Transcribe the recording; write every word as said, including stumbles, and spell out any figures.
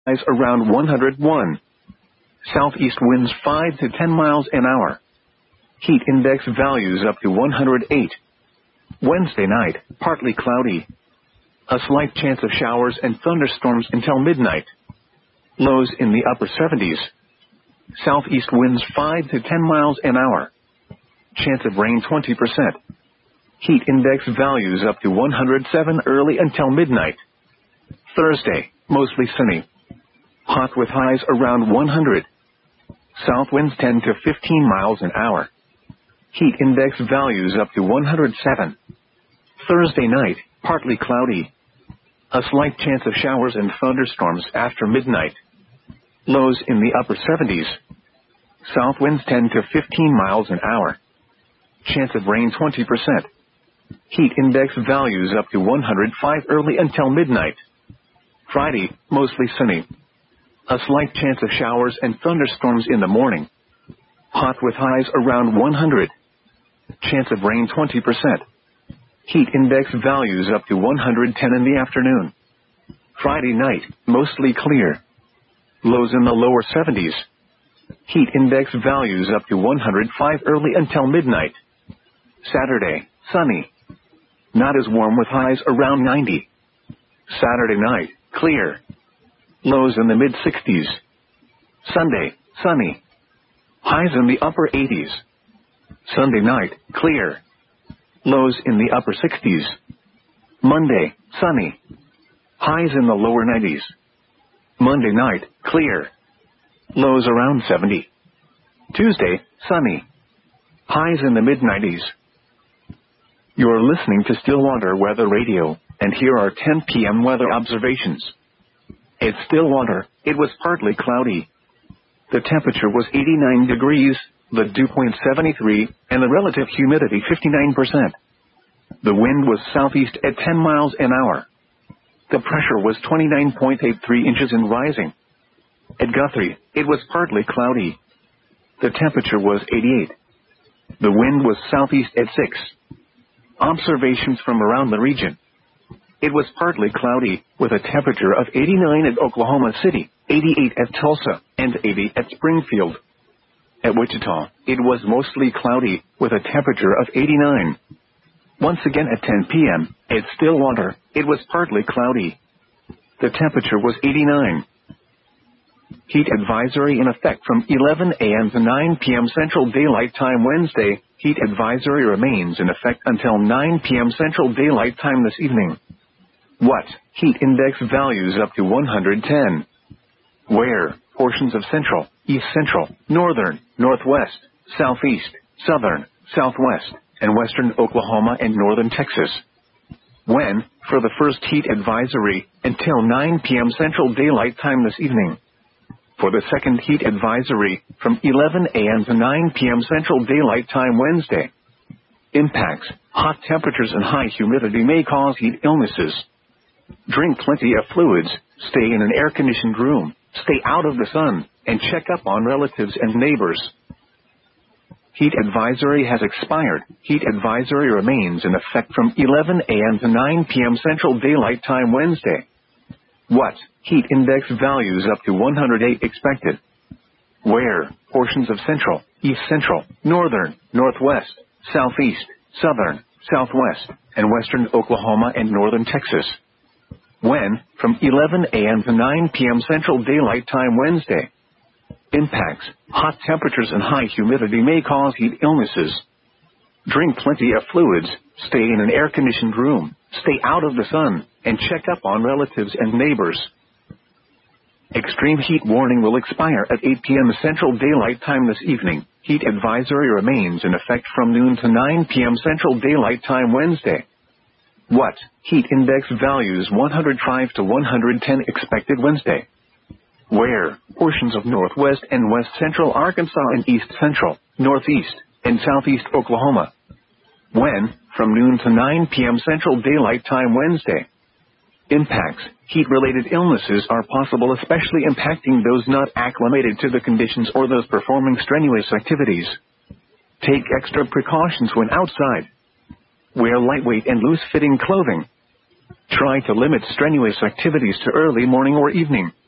highs around one hundred one. Southeast winds five to ten miles an hour. Heat index values up to one hundred eight. Wednesday night, partly cloudy. A slight chance of showers and thunderstorms until midnight. Lows in the upper seventies. Southeast winds five to ten miles an hour. Chance of rain twenty percent. Heat index values up to one hundred seven early until midnight. Thursday, mostly sunny. Hot with highs around one hundred. South winds ten to fifteen miles an hour. Heat index values up to one hundred seven. Thursday night, partly cloudy. A slight chance of showers and thunderstorms after midnight. Lows in the upper seventies. South winds ten to fifteen miles an hour. Chance of rain twenty percent. Heat index values up to one hundred five early until midnight. Friday, mostly sunny. A slight chance of showers and thunderstorms in the morning. Hot with highs around one hundred. Chance of rain twenty percent. Heat index values up to one hundred ten in the afternoon. Friday night, mostly clear. Lows in the lower seventies. Heat index values up to one hundred five early until midnight. Saturday, sunny. Not as warm with highs around ninety. Saturday night, clear. Lows in the mid sixties. Sunday, sunny. Highs in the upper eighties. Sunday night, clear. Lows in the upper sixties. Monday, sunny. Highs in the lower nineties. Monday night, clear. Lows around seventy. Tuesday, sunny. Highs in the mid nineties. You're listening to Stillwater Weather Radio, and here are ten p m weather observations. At Stillwater, it was partly cloudy. The temperature was eighty-nine degrees, the dew point seventy-three, and the relative humidity fifty-nine percent. The wind was southeast at ten miles an hour. The pressure was twenty-nine point eight three inches and rising. At Guthrie, it was partly cloudy. The temperature was eighty-eight. The wind was southeast at six. Observations from around the region. It was partly cloudy, with a temperature of eighty-nine at Oklahoma City, eighty-eight at Tulsa, and eighty at Springfield. At Wichita, it was mostly cloudy, with a temperature of eighty-nine. Once again at ten p m, at Stillwater, it was partly cloudy. The temperature was eighty-nine. Heat advisory in effect from eleven a m to nine p m Central Daylight Time Wednesday. Heat advisory remains in effect until nine p m Central Daylight Time this evening. What? Heat index values up to one hundred ten. Where? Portions of central, east central, northern, northwest, southeast, southern, southwest, and western Oklahoma and northern Texas. When? For the first heat advisory, until nine p m Central Daylight Time this evening. For the second heat advisory, from eleven a m to nine p m Central Daylight Time Wednesday. Impacts. Hot temperatures and high humidity may cause heat illnesses. Drink plenty of fluids, stay in an air-conditioned room, stay out of the sun, and check up on relatives and neighbors. Heat advisory has expired. Heat advisory remains in effect from eleven a m to nine p m Central Daylight Time Wednesday. What? Heat index values up to one hundred eight expected. Where? Portions of central, east central, northern, northwest, southeast, southern, southwest, and western Oklahoma and northern Texas. When? From eleven a m to nine p m Central Daylight Time Wednesday. Impacts. Hot temperatures and high humidity may cause heat illnesses. Drink plenty of fluids, stay in an air-conditioned room, stay out of the sun, and check up on relatives and neighbors. Extreme heat warning will expire at eight p m Central Daylight Time this evening. Heat advisory remains in effect from noon to nine p m Central Daylight Time Wednesday. What? Heat index values one hundred five to one hundred ten expected Wednesday. Where? Portions of northwest and west central Arkansas and east central, northeast, and southeast Oklahoma. When? From noon to nine p m Central Daylight Time Wednesday. Impacts. Heat-related illnesses are possible, especially impacting those not acclimated to the conditions or those performing strenuous activities. Take extra precautions when outside. Wear lightweight and loose-fitting clothing. Try to limit strenuous activities to early morning or evening.